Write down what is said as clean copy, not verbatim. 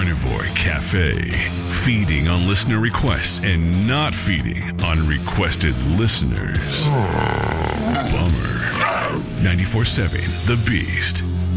Carnivore Cafe. Feeding on listener requests and not feeding on requested listeners. Bummer. 94.7 The Beast.